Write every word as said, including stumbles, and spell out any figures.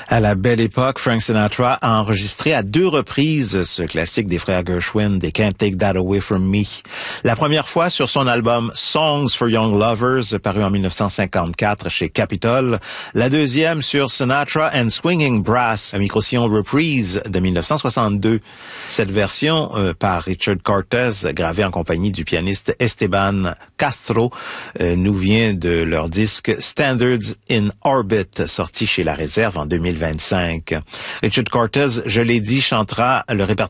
À la belle époque, Frank Sinatra a enregistré à deux reprises ce classique des frères Gershwin, They Can't Take That Away From Me. La première fois sur son album Songs for Young Lovers, paru en dix-neuf cent cinquante-quatre chez Capitol. La deuxième sur Sinatra and Swinging Brass, un micro-sillon reprise de dix-neuf cent soixante-deux. Cette version, euh, par Richard Cortez, gravée en compagnie du pianiste Esteban Castro, euh, nous vient de leur disque Standards in Orbit, sorti chez La Réserve en deux mille vingt-cinq. Richard Cortez, je l'ai dit, chantera le répertoire